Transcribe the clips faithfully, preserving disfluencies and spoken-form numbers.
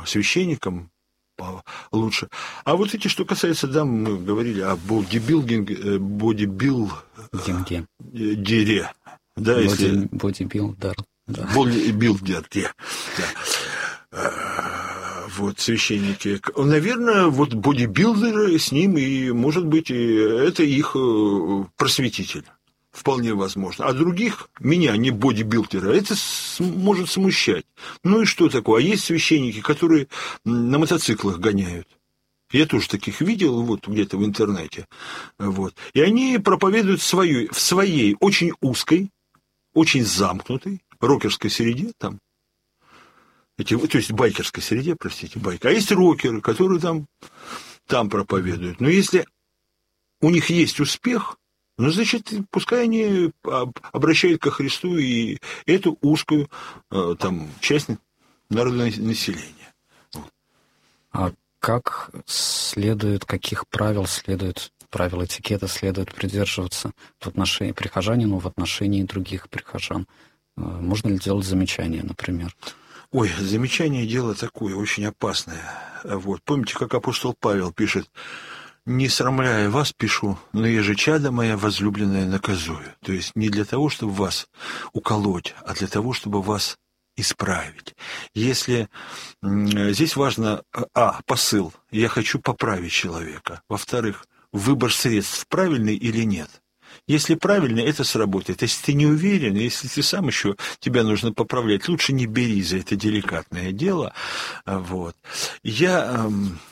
священникам лучше. А вот эти, что касается дам, мы говорили о бодибилдинге, бодибилдере, да, Боди, если... Бодибилдер, да. Бодибилдер, да. Вот, священники. Наверное, вот бодибилдеры с ним, и, может быть, и это их просветитель. Вполне возможно. А других, меня, не бодибилдера, это может смущать. Ну и что такое? А есть священники, которые на мотоциклах гоняют. Я тоже таких видел вот где-то в интернете. Вот. И они проповедуют свою, в своей очень узкой, очень замкнутой рокерской среде, там, эти, то есть байкерской среде, простите, байка. А есть рокеры, которые там, там проповедуют. Но если у них есть успех, ну, значит, пускай они обращают ко Христу и эту узкую там, часть народного населения. А как следует, каких правил следует, правил этикета следует придерживаться в отношении прихожанину, в отношении других прихожан? Можно ли делать замечания, например? Ой, замечание дело такое, очень опасное. Вот. Помните, как апостол Павел пишет: «Не срамляя вас, пишу, но ежечада моя возлюбленная наказую». То есть не для того, чтобы вас уколоть, а для того, чтобы вас исправить. Если здесь важно, а, посыл, я хочу поправить человека. Во-вторых, выбор средств правильный или нет. Если правильно, это сработает. Если ты не уверен, если ты сам еще, тебя нужно поправлять, лучше не бери за это деликатное дело. Вот. Я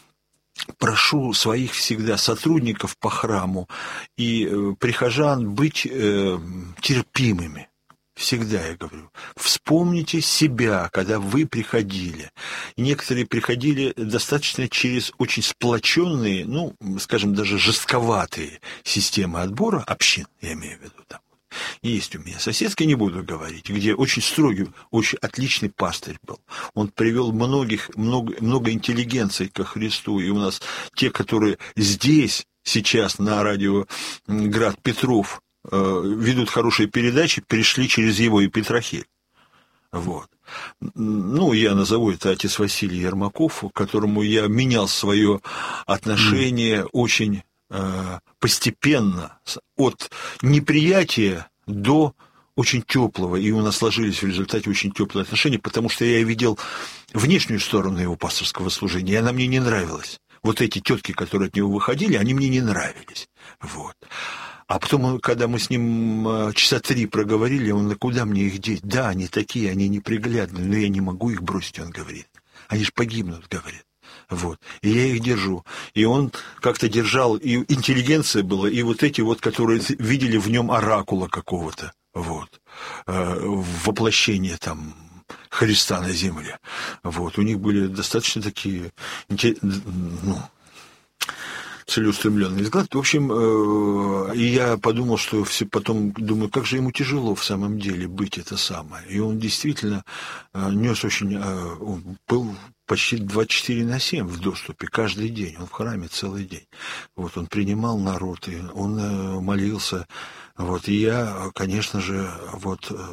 прошу своих всегда сотрудников по храму и прихожан быть терпимыми. Всегда я говорю, вспомните себя, когда вы приходили. И некоторые приходили достаточно через очень сплоченные, ну, скажем, даже жестковатые системы отбора общин, я имею в виду там. Есть у меня соседский, не буду говорить, где очень строгий, очень отличный пастырь был. Он привел многих, много, много интеллигенции ко Христу. И у нас те, которые здесь сейчас на радио Град Петров ведут хорошие передачи, перешли через его и Петрохиль. Вот. Ну, я назову это отец Василий Ермаков, к которому я менял свое отношение mm. очень э, постепенно, от неприятия до очень теплого, и у нас сложились в результате очень теплые отношения, потому что я видел внешнюю сторону его пасторского служения, и она мне не нравилась. Вот эти тетки, которые от него выходили, они мне не нравились. Вот. А потом, когда мы с ним часа три проговорили, он: куда мне их деть? Да, они такие, они неприглядные, но я не могу их бросить, он говорит. Они же погибнут, говорит. Вот. И я их держу. И он как-то держал, и интеллигенция была, и вот эти вот, которые видели в нем оракула какого-то, вот, воплощение там Христа на земле. Вот. У них были достаточно такие, ну, целеустремленный взгляд. В общем, э, и я подумал, что все потом, думаю, как же ему тяжело в самом деле быть это самое. И он действительно э, нес очень, э, он был почти двадцать четыре на семь в доступе каждый день. Он в храме целый день. Вот, он принимал народ, и он э, молился. Вот, и я, конечно же, вот... Э,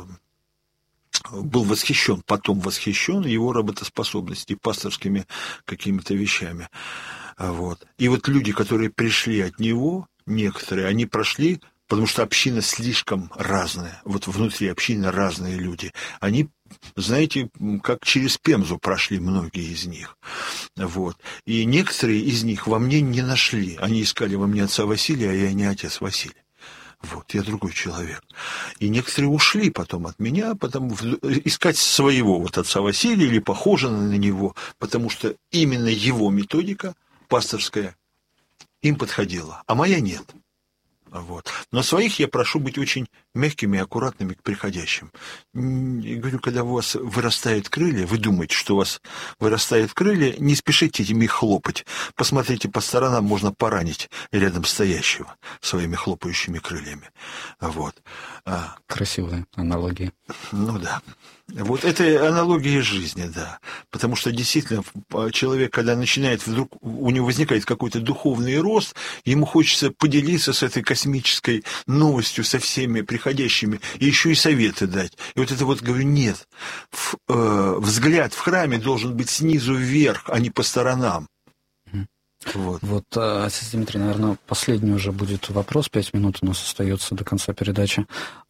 был восхищен, потом восхищен его работоспособностью, пасторскими какими-то вещами. Вот. И вот люди, которые пришли от него, некоторые, они прошли, потому что община слишком разная, вот внутри общины разные люди, они, знаете, как через Пемзу прошли многие из них. Вот. И некоторые из них во мне не нашли, они искали во мне отца Василия, а я не отец Василий. Вот, я другой человек. И некоторые ушли потом от меня, потому искать своего вот отца Василия или похожего на него, потому что именно его методика пасторская им подходила, а моя нет. Вот. Но своих я прошу быть очень мягкими и аккуратными к приходящим. Я говорю, когда у вас вырастают крылья, вы думаете, что у вас вырастают крылья, не спешите ими хлопать. Посмотрите по сторонам, можно поранить рядом стоящего своими хлопающими крыльями. Вот. Красивая аналогия. Ну да. Вот это аналогия жизни, да. Потому что действительно человек, когда начинает вдруг, у него возникает какой-то духовный рост, ему хочется поделиться с этой космической новостью со всеми приходящими, приходящими, и еще и советы дать. И вот это вот, говорю, нет. В, э, взгляд в храме должен быть снизу вверх, а не по сторонам. Вот, вот отец Дмитрий, наверное, последний уже будет вопрос, пять минут у нас остается до конца передачи.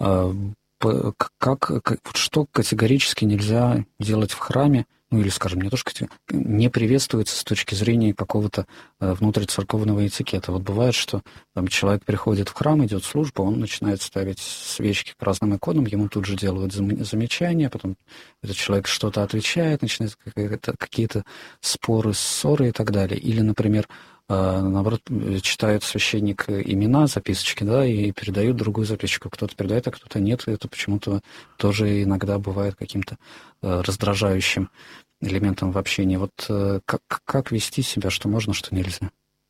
Как, как, что категорически нельзя делать в храме, ну или, скажем, не то, что не приветствуется с точки зрения какого-то внутрицерковного этикета. Вот бывает, что там, человек приходит в храм, идет в службу, он начинает ставить свечки к разным иконам, ему тут же делают замечания, потом этот человек что-то отвечает, начинают какие-то споры, ссоры и так далее. Или, например, наоборот, читает священник имена, записочки, да, и передают другую записочку. Кто-то передает, а кто-то нет. И это почему-то тоже иногда бывает каким-то раздражающим элементом в общении. Вот как, как вести себя, что можно, что нельзя?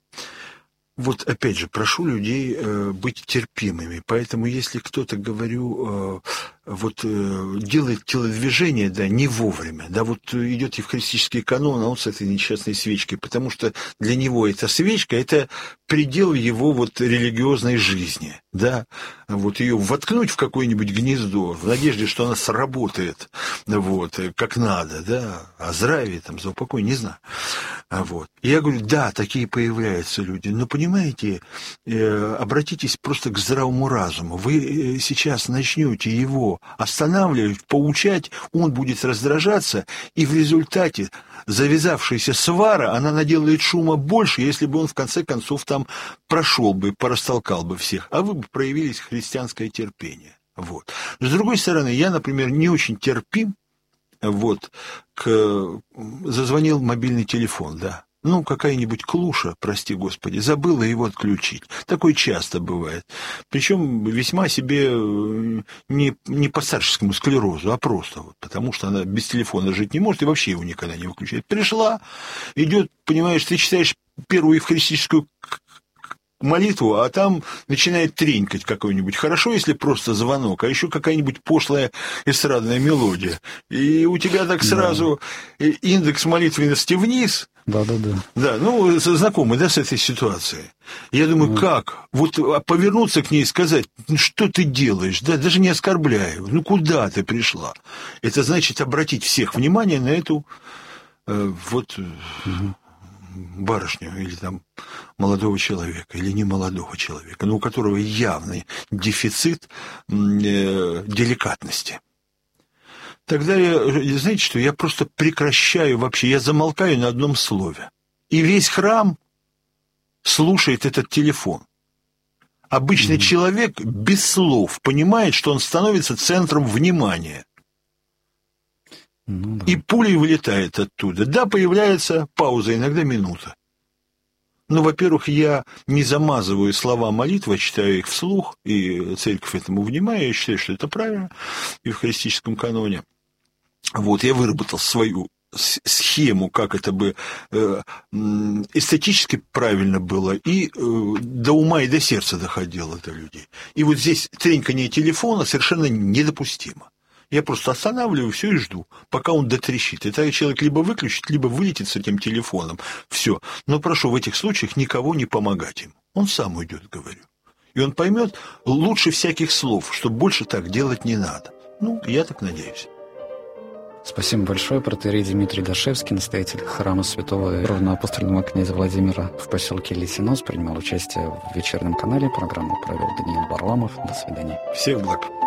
Вот опять же, прошу людей э, быть терпимыми. Поэтому если кто-то, говорю, э, вот э, делает телодвижение, да, не вовремя, да, вот идет евхаристический канон, а он с этой несчастной свечкой, потому что для него эта свечка – это предел его вот религиозной жизни, да, вот ее воткнуть в какое-нибудь гнездо в надежде, что она сработает, вот, как надо, да, о здравии, там, за упокой, не знаю, вот. И я говорю, да, такие появляются люди, но, понимаете, э, обратитесь просто к здравому разуму, вы сейчас начнете его останавливать, поучать, он будет раздражаться, и в результате завязавшаяся свара, она наделает шума больше, если бы он в конце концов там прошел бы, порастолкал бы всех, а вы бы проявили христианское терпение. Вот. С другой стороны, я, например, не очень терпим, вот, к... зазвонил мобильный телефон, да. Ну, какая-нибудь клуша, прости господи, забыла его отключить. Такое часто бывает. Причем весьма себе не, не по старческому склерозу, а просто вот, потому что она без телефона жить не может и вообще его никогда не выключает. Пришла, идет, понимаешь, ты читаешь первую евхаристическую молитву, а там начинает тренькать какой-нибудь. Хорошо, если просто звонок, а еще какая-нибудь пошлая эстрадная мелодия. И у тебя так сразу да. индекс молитвенности вниз. Да-да-да. Да, ну, знакомы, да, с этой ситуацией. Я думаю, да. как? Вот повернуться к ней и сказать, ну, что ты делаешь? Да, даже не оскорбляю. Ну, куда ты пришла? Это значит обратить всех внимание на эту э, вот... Угу. барышню или там молодого человека, или не молодого человека, но у которого явный дефицит э, деликатности. Тогда я, знаете что, я просто прекращаю вообще, я замолкаю на одном слове. И весь храм слушает этот телефон. Обычный mm-hmm. человек без слов понимает, что он становится центром внимания. Ну, да. И пулей вылетает оттуда. Да, появляется пауза, иногда минута. Ну, во-первых, я не замазываю слова молитвы, читаю их вслух, и церковь этому внимает, я считаю, что это правильно в евхаристическом каноне. Вот, я выработал свою схему, как это бы э, эстетически правильно было, и э, до ума и до сердца доходило до людей. И вот здесь треньканье телефона совершенно недопустимо. Я просто останавливаю все и жду, пока он дотрещит. И тогда человек либо выключит, либо вылетит с этим телефоном. Все. Но прошу в этих случаях никого не помогать ему. Он сам уйдет, говорю. И он поймет лучше всяких слов, что больше так делать не надо. Ну, я так надеюсь. Спасибо большое, протоиерей Дмитрий Дашевский, настоятель храма святого равноапостольного князя Владимира в поселке Лисинос, принимал участие в вечернем канале. Программу провел Даниил Варламов. До свидания. Всех благ.